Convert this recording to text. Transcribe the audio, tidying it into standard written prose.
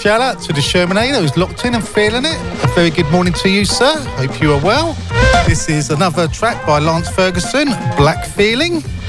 shout out to the Shermanator who's locked in and feeling it. A very good morning to you, sir. Hope you are well. This is another track by Lance Ferguson, Black Feeling.